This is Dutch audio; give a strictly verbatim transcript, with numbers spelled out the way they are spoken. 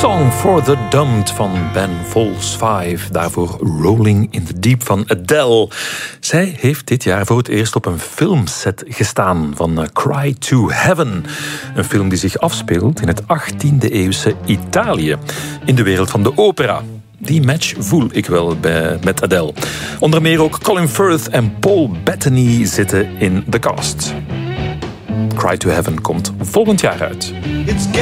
Song for the Damned van Ben Folds vijf. Daarvoor Rolling in the Deep van Adele. Zij heeft dit jaar voor het eerst op een filmset gestaan van Cry to Heaven. Een film die zich afspeelt in het achttiende eeuwse Italië. In de wereld van de opera. Die match voel ik wel bij, met Adele. Onder meer ook Colin Firth en Paul Bettany zitten in de cast. Cry to Heaven komt volgend jaar uit.